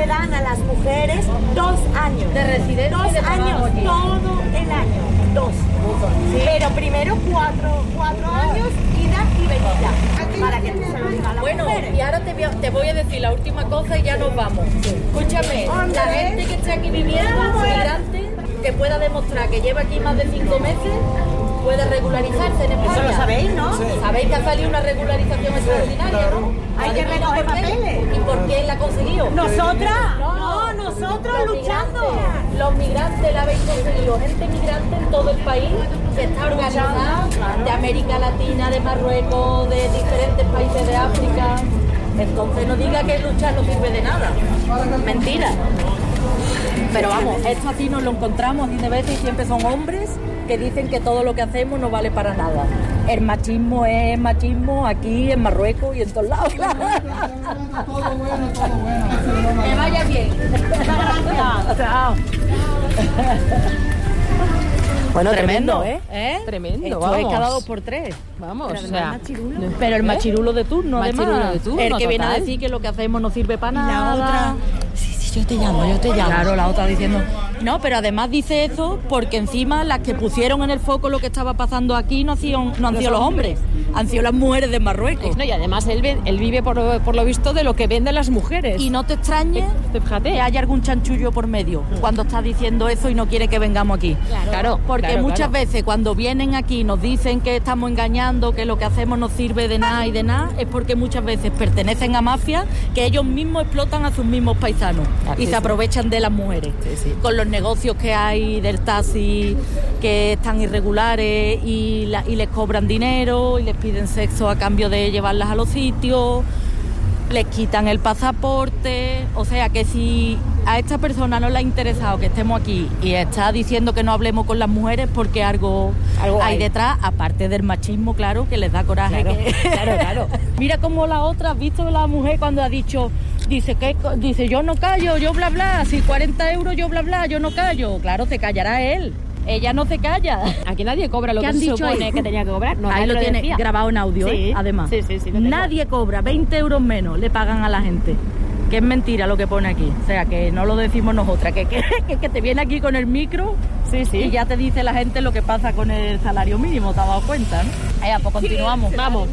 le dan a las mujeres 2 años. De residencia. 2 años, todo el año. 2. Sí. Pero primero 4 años, ida y venida. Para que se lo diga a las mujeres. Y ahora te voy a decir la última cosa y ya nos vamos. Escúchame, la gente que esté aquí viviendo, migrante, que pueda demostrar que lleva aquí más de 5 meses, puede regularizarse en España. Eso lo sabéis, ¿no? Sí. Sabéis que ha salido una regularización extraordinaria, ¿no? Hay que recoger papeles. ¿Y por qué la ha conseguido? ¿Nosotras? No, nosotros luchando. Los migrantes la habéis conseguido, gente migrante en todo el país que está organizada, de América Latina, de Marruecos, de diferentes países de África. Entonces no diga que luchar no sirve de nada. Mentira. Pero vamos, esto así nos lo encontramos así de veces y siempre son hombres que dicen que todo lo que hacemos no vale para nada. El machismo es machismo aquí, en Marruecos y en todos lados. Todo bueno. Que vaya bien. Chao. Bueno, Tremendo, Tremendo, Esto vamos. es cada 2 por 3. Vamos, Pero o sea... Pero el machirulo de turno, Machirulo además. de turno, el que viene a total. decir que lo que hacemos no sirve para Y la nada. otra, sí, yo te llamo. Claro, la otra diciendo... No, pero además dice eso porque encima las que pusieron en el foco lo que estaba pasando aquí no han sido los hombres, han sido las mujeres de Marruecos. No, y además él vive por lo visto de lo que venden las mujeres. Y no te extrañe Fíjate. que haya algún chanchullo por medio cuando está diciendo eso y no quiere que vengamos aquí. Claro, Porque claro, muchas claro. veces cuando vienen aquí nos dicen que estamos engañando, que lo que hacemos no sirve de nada y de nada, es porque muchas veces pertenecen a mafias que ellos mismos explotan a sus mismos paisanos y se aprovechan de las mujeres. Con los negocios que hay del taxi que están irregulares y les cobran dinero y les piden sexo a cambio de llevarlas a los sitios, les quitan el pasaporte. O sea que si a esta persona no le ha interesado que estemos aquí y está diciendo que no hablemos con las mujeres porque algo hay detrás, aparte del machismo, claro, que les da coraje. Claro. Mira cómo la otra, ¿has visto la mujer cuando ha dicho, dice yo no callo, yo bla bla, si 40 euros yo bla bla, yo no callo? Claro, se callará él. Ella no se calla. Aquí nadie cobra lo ¿Qué que han se dicho supone ahí? que tenía que cobrar. No, Ahí nadie lo tiene decía. grabado en audio, Sí. además. Sí, lo tengo. Nadie cobra, 20 euros menos le pagan a la gente. Que es mentira lo que pone aquí. O sea, que no lo decimos nosotras, que te viene aquí con el micro y ya te dice la gente lo que pasa con el salario mínimo, ¿te has dado cuenta? ¿No? Pues continuamos. Vamos.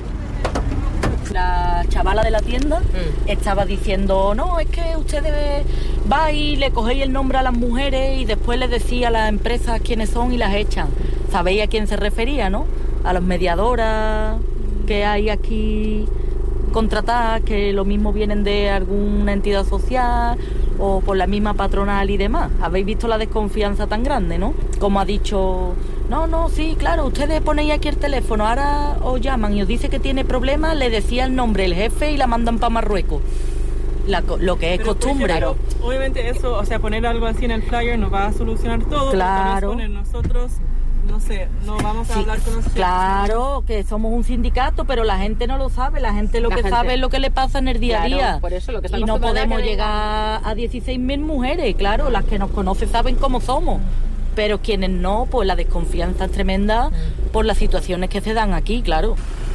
La chavala de la tienda estaba diciendo, no, es que ustedes va y le cogéis el nombre a las mujeres y después les decía a las empresas quiénes son y las echan. ¿Sabéis a quién se refería, no? A las mediadoras que hay aquí contratadas, que lo mismo vienen de alguna entidad social o por la misma patronal y demás. ¿Habéis visto la desconfianza tan grande, no? Como ha dicho, no, sí, claro, ustedes ponéis aquí el teléfono, ahora os llaman y os dice que tiene problemas, le decía el nombre el jefe y la mandan para Marruecos. Lo que es Pero, costumbre. Pero obviamente eso, o sea, poner algo así en el flyer no va a solucionar todo. Claro. Poner nosotros, no sé, no vamos a hablar con los chefs. Claro, que somos un sindicato, pero la gente no lo sabe. La gente lo que sabe es lo que le pasa en el día a día. Por eso lo que y no podemos llegar a 16.000 mujeres. Claro, las que nos conocen saben cómo somos. Pero quienes no, pues la desconfianza es tremenda por las situaciones que se dan aquí, claro.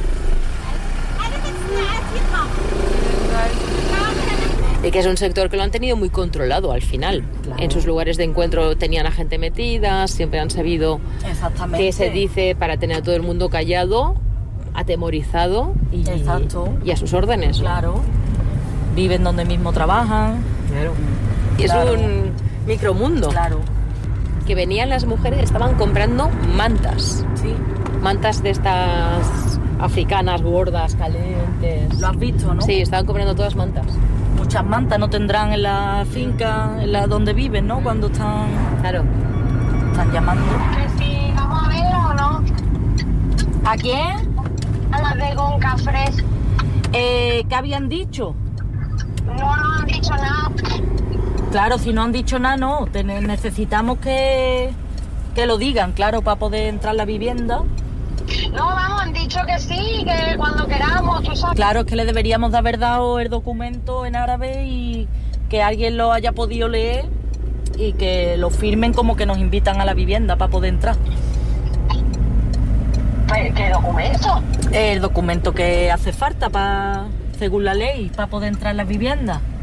Y que es un sector que lo han tenido muy controlado al final. Claro. En sus lugares de encuentro tenían a gente metida, siempre han sabido qué se dice para tener a todo el mundo callado, atemorizado y a sus órdenes. Claro. Viven donde mismo trabajan. Claro. Y es Claro. un micromundo. Claro. Que venían las mujeres, estaban comprando mantas. Sí. Mantas de estas africanas, gordas, calientes. Lo has visto, ¿no? Sí, estaban comprando todas mantas. Muchas mantas no tendrán en la finca, en la donde viven, ¿no? Cuando están llamando. Que si vamos a verla o no. ¿A quién? A las de Gonca Fresh. ¿Qué habían dicho? No han dicho nada. Claro, si no han dicho nada, no. Necesitamos que lo digan, claro, para poder entrar a la vivienda. No, vamos, han dicho que sí, que cuando queramos, tú sabes. Claro, es que le deberíamos de haber dado el documento en árabe y que alguien lo haya podido leer y que lo firmen como que nos invitan a la vivienda para poder entrar. ¿Qué documento? El documento que hace falta según la ley, para poder entrar a la vivienda.